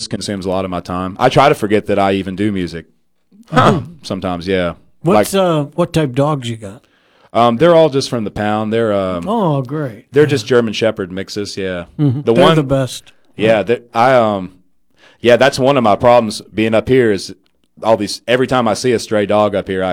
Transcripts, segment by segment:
just consumes a lot of my time. I try to forget that I even do music. Sometimes, yeah. What type dogs you got? They're all just from the pound. They're oh, great. They're just German Shepherd mixes. Yeah, they're the best. Yeah, that's one of my problems being up here is all these. Every time I see a stray dog up here,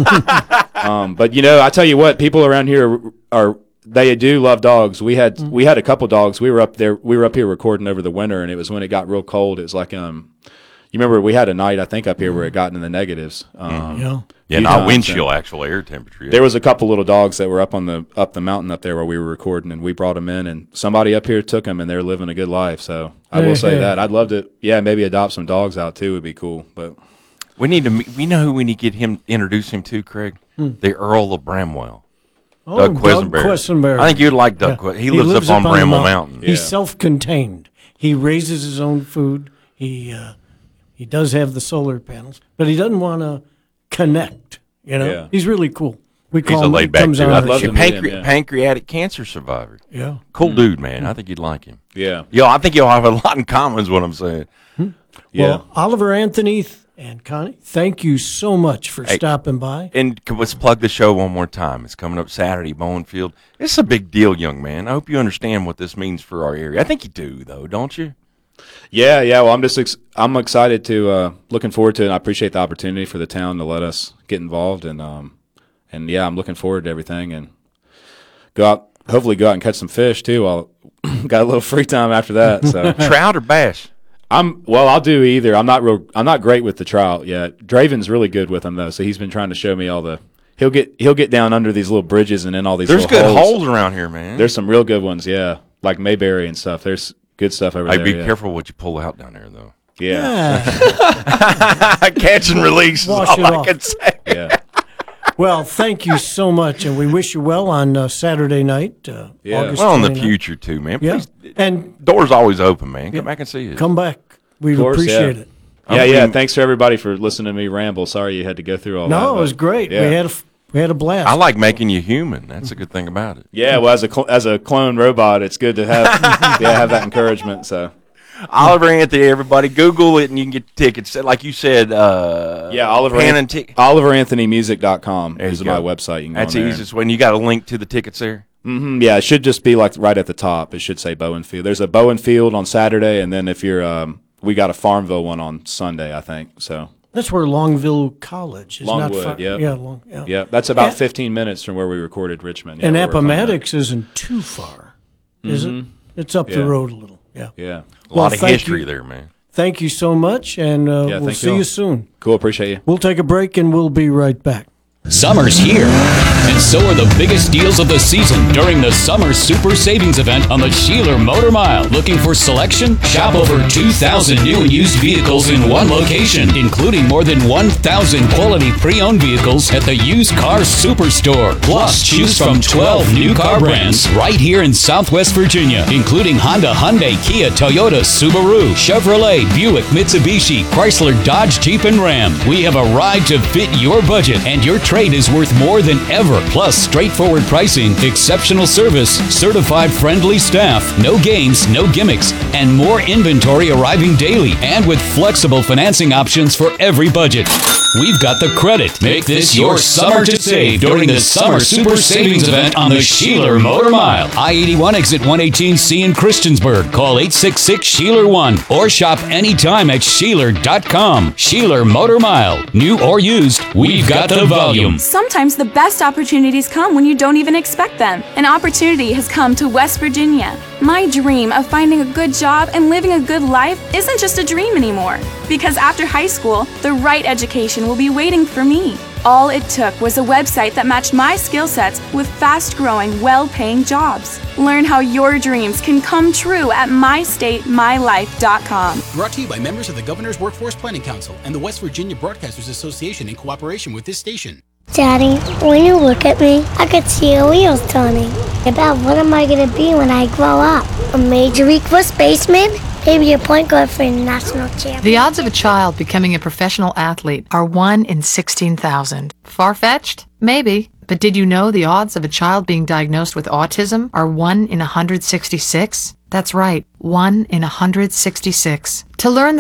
but I tell you what, people around here they do love dogs. We had a couple dogs. We were up here recording over the winter, and it was when it got real cold. It was like you remember we had a night I think up here where it got into the negatives. Not wind chill, actual air temperature. There was a couple little dogs that were up the mountain up there where we were recording, and we brought them in, and somebody up here took them, and they're living a good life. So I will say that I'd love to, maybe adopt some dogs out too would be cool. But we know who we need to introduce him to, Craig, the Earl of Bramwell. Doug Quessenberry. I think you'd like Doug. Yeah. He lives up on Bramwell Mountain. He's self-contained. He raises his own food. He does have the solar panels, but he doesn't want to connect. He's really cool. He's a laid back dude. I'd love to meet him, pancreatic cancer survivor. Yeah, cool dude, man. I think you'd like him. Yeah, I think you'll have a lot in common. Is what I'm saying. Yeah, well, Oliver Anthony and Connie, thank you so much for stopping by. And let's plug the show one more time. It's coming up Saturday, Bowen Field. It's a big deal, young man. I hope you understand what this means for our area. I think you do, though, don't you? Yeah. Well, I'm excited to, looking forward to it. And I appreciate the opportunity for the town to let us get involved, and I'm looking forward to everything, and hopefully go out and catch some fish too. I'll got a little free time after that. So trout or bass? I'll do either. I'm not great with the trout yet. Draven's really good with them though, so he's been trying to show me all the. He'll get down under these little bridges and in all these. There's little good holes around here, man. There's some real good ones, yeah, like Mayberry and stuff. There's good stuff over there. Be careful what you pull out down there, though. Yeah. Catch and release is all I can say. Yeah. Well, thank you so much, and we wish you well on Saturday night. August well, in the 29th. Future, too, man. Please, and doors always open, man. Come back and see us. Come back. We appreciate it. Yeah. Thanks for everybody for listening to me ramble. Sorry you had to go through all that. No, it was great. Yeah. We had a blast. I like making you human. That's a good thing about it. Yeah, well, as a clone robot, it's good to have have that encouragement. So, Oliver Anthony, everybody, Google it and you can get tickets. Like you said, OliverAnthonymusic.com is my website. You can That's the easiest one. You got a link to the tickets there. Mm-hmm. Yeah, it should just be like right at the top. It should say Bowen Field. There's a Bowen Field on Saturday, and then if you're, we got a Farmville one on Sunday, I think. So. That's where Longville College is. Longwood, yeah. That's about 15 minutes from where we recorded Richmond. And Appomattox isn't too far, is it? It's up the road a little. Yeah. Yeah. A lot of history there, man. Thank you so much, and we'll see you soon. Cool, appreciate you. We'll take a break, and we'll be right back. Summer's here, and so are the biggest deals of the season during the Summer Super Savings Event on the Sheeler Motor Mile. Looking for selection? Shop over 2,000 new and used vehicles in one location, including more than 1,000 quality pre-owned vehicles at the Used Car Superstore. Plus, choose from 12 new car brands right here in Southwest Virginia, including Honda, Hyundai, Kia, Toyota, Subaru, Chevrolet, Buick, Mitsubishi, Chrysler, Dodge, Jeep, and Ram. We have a ride to fit your budget, and your trade is worth more than ever. Plus, straightforward pricing, exceptional service, certified friendly staff, no games, no gimmicks, and more inventory arriving daily, and with flexible financing options for every budget. We've got the credit. Make this your summer to save during the Summer Super Savings Event on the Sheeler Motor Mile. I-81 exit 118C in Christiansburg. Call 866-SHEELER1 or shop anytime at Sheeler.com. Sheeler Motor Mile. New or used, we've got the volume. Sometimes the best opportunities come when you don't even expect them. An opportunity has come to West Virginia. My dream of finding a good job and living a good life isn't just a dream anymore. Because after high school, the right education will be waiting for me. All it took was a website that matched my skill sets with fast-growing, well-paying jobs. Learn how your dreams can come true at mystatemylife.com. Brought to you by members of the Governor's Workforce Planning Council and the West Virginia Broadcasters Association in cooperation with this station. Daddy, when you look at me, I could see your wheels turning. About what am I going to be when I grow up? A Major League first baseman? Maybe a point guard for a national champion. The odds of a child becoming a professional athlete are 1 in 16,000. Far-fetched? Maybe. But did you know the odds of a child being diagnosed with autism are 1 in 166? That's right, 1 in 166. To learn